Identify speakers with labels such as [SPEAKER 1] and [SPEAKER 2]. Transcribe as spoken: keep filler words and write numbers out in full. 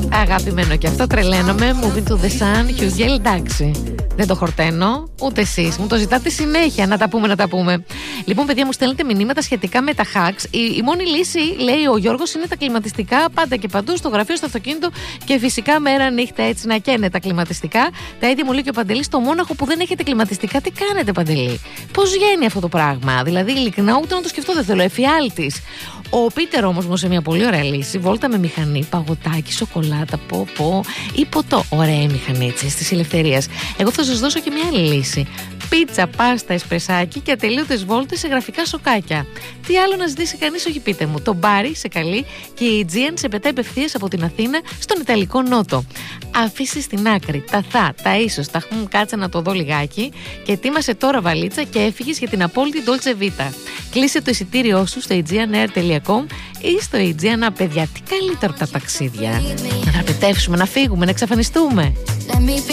[SPEAKER 1] Αγαπημένο και αυτό, τρελαίνομαι. Moving to the sun, Χιουγκέλ, εντάξει. Δεν το χορταίνω, ούτε εσείς. Μου το ζητάτε συνέχεια να τα πούμε, να τα πούμε. Λοιπόν, παιδιά, μου στέλνετε μηνύματα σχετικά με τα hacks. Η, η μόνη λύση, λέει ο Γιώργος, είναι τα κλιματιστικά πάντα και παντού, στο γραφείο, στο αυτοκίνητο και φυσικά μέρα νύχτα, έτσι να καίνε τα κλιματιστικά. Τα ίδια μου λέει και ο Παντελής. Στο Μόναχο που δεν έχετε κλιματιστικά, τι κάνετε, Παντελή? Πώς βγαίνει αυτό το πράγμα? Δηλαδή, ειλικρινά, ούτε να το σκεφτώ δεν θέλω. Εφιάλτης. Ο Πίτερ όμως μου σε μια πολύ ωραία λύση. Βόλτα με μηχανή, παγωτάκι, σοκολάτα, πω πω ή ποτό. Ωραία η μηχανή, έτσι, της ελευθερίας. Εγώ θα σας δώσω και μια άλλη λύση. Πίτσα, πάστα, εσπρεσάκι και ατελείωτες βόλτες σε γραφικά σοκάκια. Τι άλλο να ζητήσει κανείς, όχι, πείτε μου. Το Μπάρι σε καλεί και η Aegean σε πετάει απευθείας από την Αθήνα στον Ιταλικό Νότο. Αφήσει στην άκρη τα θα, τα ίσως, τα χμ, κάτσε να το δω λιγάκι και ετοίμασε τώρα βαλίτσα και έφυγες για την απόλυτη Dolce Vita. Κλείσε το εισιτήριό σου στο aegean air τελεία com ή στο Aegean. Παιδιά, τι καλύτερο από τα ταξίδια. Να δραπετεύσουμε, να φύγουμε, να εξαφανιστούμε.